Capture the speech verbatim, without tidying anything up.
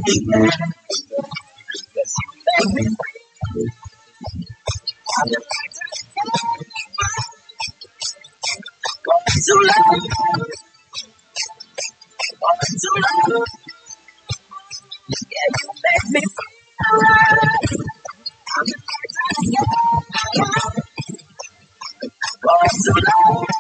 So love, so love, yeah, you make me feel alright. I'm the first time you so love,